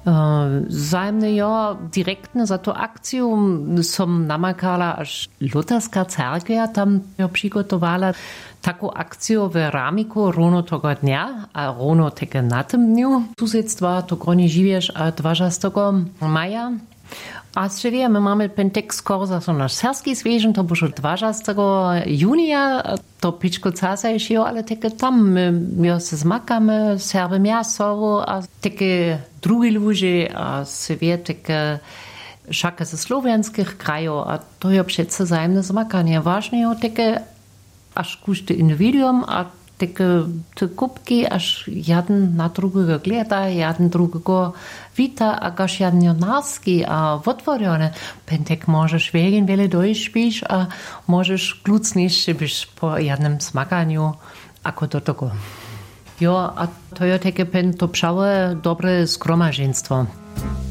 Zajemne jo direktne za to akciju som namakala až Luterska cerkvia, tam jo přigotovala taką akciju w Ramiku rono tego dnia, a rono teke na tym dniu susedstwa, to gronie živieš a 20. maja. A my mamy pentek skoro za nasz serski zwierzę, to było 20. junia, to piczko casajšio, ale takie tam my się zmakamy, serwe miasto, a takie drugi ludzie, a se wie takie szaka ze słowianskich krajów, a to je przece zajemne zmakanie. Ważne je takie aż każdy indywiduum, a takie te kubki, aż jeden na drugiego gleda, jeden drugiego wita, a gaż jeden narski, a otworione. Pentek możesz wegen wiele dojśpisz, a możesz klucniejszy być po jednym smakaniu, ako do tego. Jo, a to je takie pen to pszałe dobre zgromadzeństwo.